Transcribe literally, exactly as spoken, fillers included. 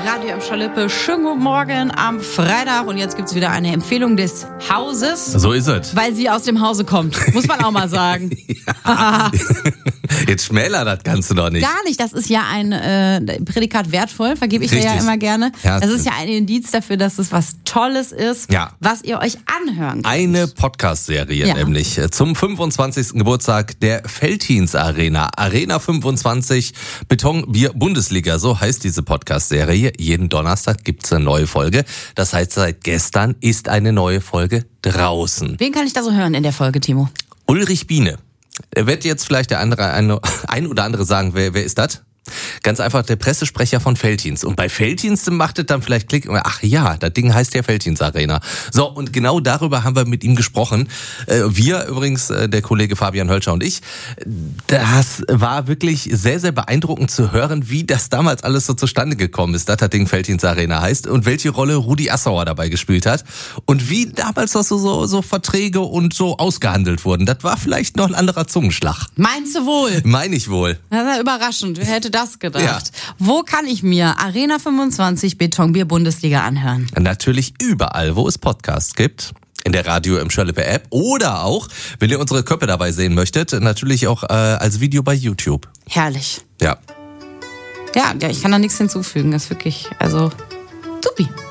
Radio am Schalippe. Schönen guten Morgen am Freitag. Und jetzt gibt's wieder eine Empfehlung des Hauses. So ist es. Weil sie aus dem Hause kommt. Muss man auch mal sagen. Jetzt schmäler das Ganze doch nicht. Gar nicht. Das ist ja ein äh, Prädikat wertvoll. Vergebe ich dir ja immer gerne. Ja, das ist ja ein Indiz dafür, dass es was Tolles ist, ja. was ihr euch anhören könnt. Eine Podcast-Serie ja. nämlich zum fünfundzwanzigsten Geburtstag der Veltins Arena. Arena fünfundzwanzig, Beton, Bier, Bundesliga. So heißt diese Podcast-Serie. Jeden Donnerstag gibt's eine neue Folge. Das heißt, seit gestern ist eine neue Folge draußen. Wen kann ich da so hören in der Folge, Timo? Ulrich Biene. Er wird jetzt vielleicht der andere, eine, ein oder andere sagen, wer, wer ist das? Ganz einfach der Pressesprecher von Veltins. Und bei Veltins macht es dann vielleicht Klick. Ach ja, das Ding heißt ja Veltins Arena. So, und genau darüber haben wir mit ihm gesprochen. Wir übrigens, der Kollege Fabian Hölscher und ich. Das war wirklich sehr, sehr beeindruckend zu hören, wie das damals alles so zustande gekommen ist, dass das Ding Veltins Arena heißt und welche Rolle Rudi Assauer dabei gespielt hat. Und wie damals noch so, so, so Verträge und so ausgehandelt wurden. Das war vielleicht noch ein anderer Zungenschlag. Meinst du wohl? Meine ich wohl. Das ist ja überraschend. Wer hätte das gedacht? Ja. Wo kann ich mir Arena fünfundzwanzig Betonbier Bundesliga anhören? Natürlich überall, wo es Podcasts gibt. In der Radio im Schalippe App oder auch, wenn ihr unsere Köpfe dabei sehen möchtet, natürlich auch äh, als Video bei YouTube. Herrlich. Ja. Ja, ja, ich kann da nichts hinzufügen. Das ist wirklich, also, supi.